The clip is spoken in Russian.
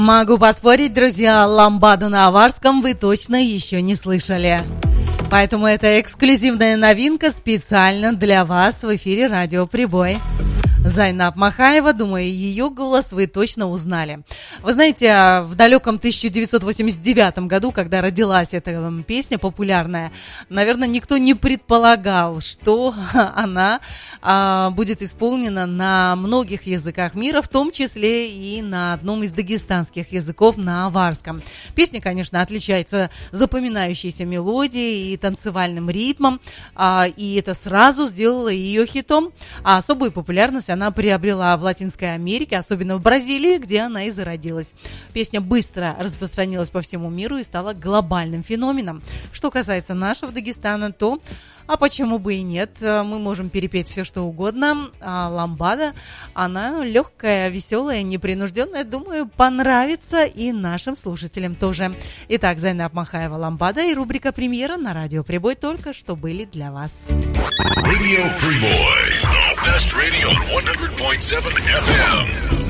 Могу поспорить, друзья, ламбаду на аварском вы точно еще не слышали. Поэтому это эксклюзивная новинка специально для вас в эфире «Радио Прибой». Зайнаб Махаева, думаю, ее голос вы точно узнали. Вы знаете, в далеком 1989 году, когда родилась эта песня популярная, наверное, никто не предполагал, что она будет исполнена на многих языках мира, в том числе и на одном из дагестанских языков, на аварском. Песня, конечно, отличается запоминающейся мелодией и танцевальным ритмом, и это сразу сделало ее хитом, а особую популярность она приобрела в Латинской Америке, особенно в Бразилии, где она и зародилась. Песня быстро распространилась по всему миру и стала глобальным феноменом. Что касается нашего Дагестана, то, а почему бы и нет, мы можем перепеть все, что угодно. А ламбада, она легкая, веселая, непринужденная, думаю, понравится и нашим слушателям тоже. Итак, Зайнаб Махаева, ламбада и рубрика «Премьера» на Радио Прибой только что были для вас. Radio Priboi, the best radio on 100.7 FM.